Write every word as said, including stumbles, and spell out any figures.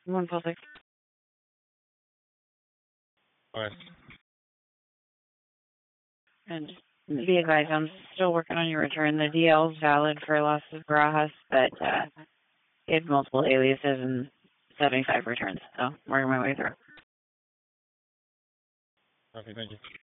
One full six. Alright. And be advised, I'm still working on your return. The D L is valid for Las Barajas, but uh, it had multiple aliases and seventy-five returns. So working my way through. Okay, thank you.